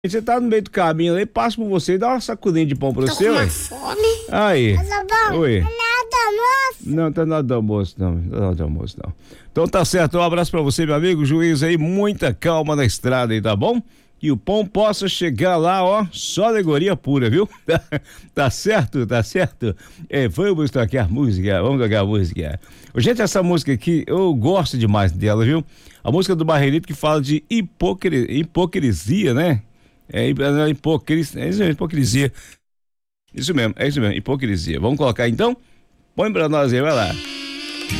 Você tá no meio do caminho aí, passa por você e dá uma sacudinha de pão pra você, com ué. uma fome. Aí. Oi. Nada, moço. Não, tá nada do almoço, não. Tá nada do almoço, não. Então tá certo, um abraço pra você, meu amigo. Juiz aí, muita calma na estrada aí, tá bom? Que o pão possa chegar lá, ó, só alegoria pura, viu? Tá certo, tá certo? Vamos tocar a música. Gente, essa música aqui, eu gosto demais dela, viu? A música do Barreirito que fala de hipocrisia, né? Hipocrisia. Isso mesmo, hipocrisia. Vamos colocar então? Põe pra nós aí, vai lá.